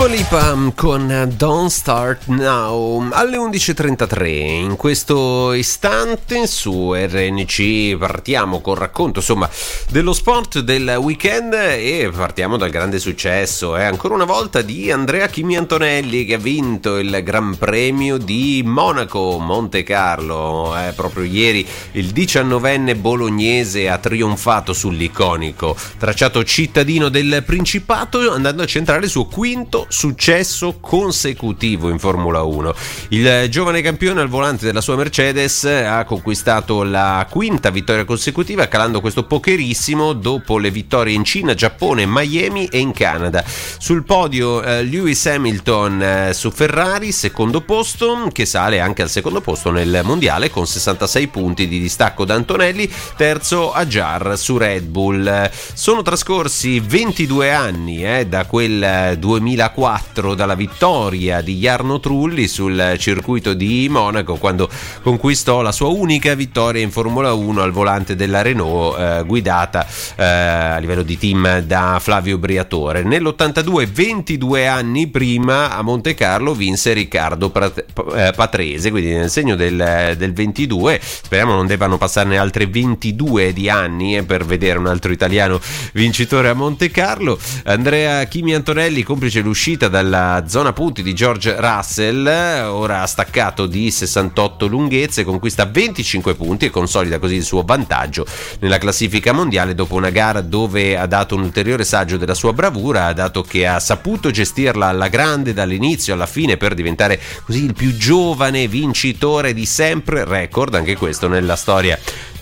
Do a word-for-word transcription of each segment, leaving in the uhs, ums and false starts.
Dua Lipa con Don't Start Now alle undici e trentatré. In questo istante su R N C partiamo col racconto insomma dello sport del weekend e partiamo dal grande successo eh, ancora una volta di Andrea Kimi Antonelli, che ha vinto il Gran Premio di Monaco Monte Carlo. Eh, proprio ieri il diciannovenne bolognese ha trionfato sull'iconico tracciato cittadino del Principato, andando a centrare il suo quinto successo consecutivo in Formula uno. Il giovane campione al volante della sua Mercedes ha conquistato la quinta vittoria consecutiva, calando questo pokerissimo dopo le vittorie in Cina, Giappone, Miami e in Canada. Sul podio eh, Lewis Hamilton eh, su Ferrari, secondo posto, che sale anche al secondo posto nel mondiale con sessantasei punti di distacco da Antonelli, terzo Hadjar su Red Bull. Sono trascorsi ventidue anni eh, da quel duemilaquattro, dalla vittoria di Jarno Trulli sul circuito di Monaco, quando conquistò la sua unica vittoria in Formula uno al volante della Renault eh, guidata eh, a livello di team da Flavio Briatore. Nell'ottantadue, ventidue anni prima, a Monte Carlo vinse Riccardo Patrese, quindi nel segno del, del ventidue. Speriamo non debbano passarne altre ventidue di anni eh, per vedere un altro italiano vincitore a Monte Carlo. Andrea Kimi Antonelli, complice l'uscita dalla zona punti di George Russell, ora staccato di sessantotto lunghezze, conquista venticinque punti e consolida così il suo vantaggio nella classifica mondiale, dopo una gara dove ha dato un ulteriore saggio della sua bravura, dato che ha saputo gestirla alla grande dall'inizio alla fine per diventare così il più giovane vincitore di sempre, record anche questo nella storia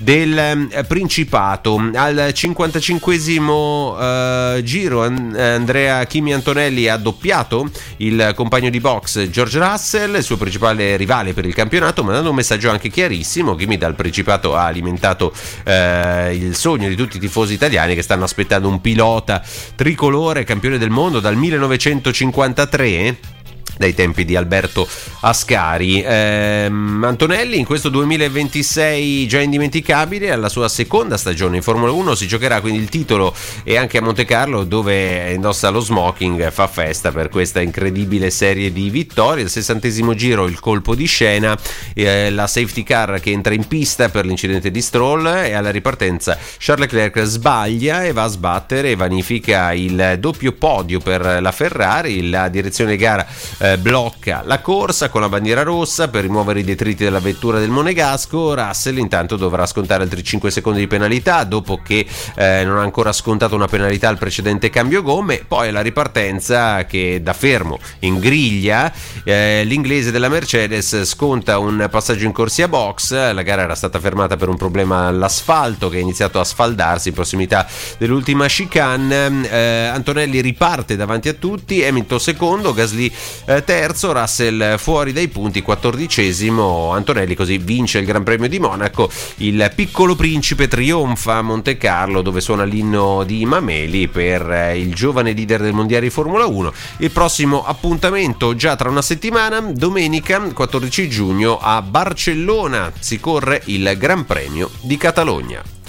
del Principato. Al cinquantacinquesimo uh, giro Andrea Kimi Antonelli ha doppiato il compagno di box George Russell, il suo principale rivale per il campionato, mandando un messaggio anche chiarissimo. Kimi dal Principato ha alimentato uh, il sogno di tutti i tifosi italiani che stanno aspettando un pilota tricolore, campione del mondo dal millenovecentocinquantatré, dai tempi di Alberto Ascari. ehm, Antonelli in questo duemilaventisei già indimenticabile, alla sua seconda stagione in Formula uno, si giocherà quindi il titolo e anche a Monte Carlo, dove indossa lo smoking, fa festa per questa incredibile serie di vittorie. Il sessantesimo giro il colpo di scena, eh, la safety car che entra in pista per l'incidente di Stroll, e alla ripartenza Charles Leclerc sbaglia e va a sbattere e vanifica il doppio podio per la Ferrari. La direzione gara eh, blocca la corsa con la bandiera rossa per rimuovere i detriti della vettura del monegasco. Russell intanto dovrà scontare altri cinque secondi di penalità, dopo che eh, non ha ancora scontato una penalità al precedente cambio gomme. Poi alla ripartenza, che da fermo in griglia, eh, l'inglese della Mercedes sconta un passaggio in corsia box. La gara era stata fermata per un problema all'asfalto che ha iniziato a sfaldarsi in prossimità dell'ultima chicane. eh, Antonelli riparte davanti a tutti, Hamilton secondo, Gasly eh, terzo, Russell fuori dai punti, quattordicesimo. Antonelli così vince il Gran Premio di Monaco. Il piccolo principe trionfa a Monte Carlo, dove suona l'inno di Mameli per il giovane leader del mondiale di Formula uno. Il prossimo appuntamento già tra una settimana, domenica quattordici giugno a Barcellona, si corre il Gran Premio di Catalogna.